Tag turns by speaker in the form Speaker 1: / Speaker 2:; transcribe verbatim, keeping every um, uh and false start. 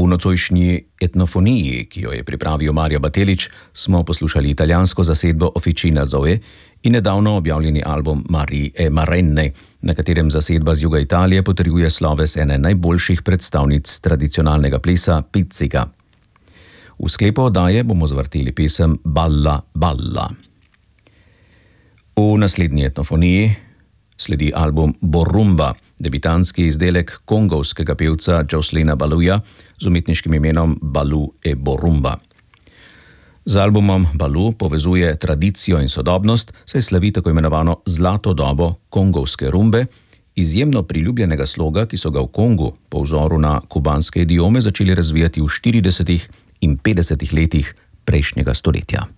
Speaker 1: nocojšnji etnofoniji, ki jo je pripravil Mario Batelić, smo poslušali italijansko zasedbo Officina Zoe in nedavno objavljeni album Marie e Marenne, na katerem zasedba z juga Italije potrjuje sloves ene najboljših predstavnic tradicionalnega plesa pizzica. V sklepu oddaje bomo zvrteli pesem Balla Balla. V naslednji etnofoniji sledi album Borumba, debitanski izdelek kongovskega pevca Jocelina Baluja z umetniškim imenom Balu e Borumba. Z albumom Balu povezuje tradicijo in sodobnost, saj slavi tako imenovano zlato dobo kongovske rumbe, izjemno priljubljenega sloga, ki so ga v Kongu po vzoru na kubanske idiome začeli razvijati v štiridesetih in petdesetih letih prejšnjega stoletja.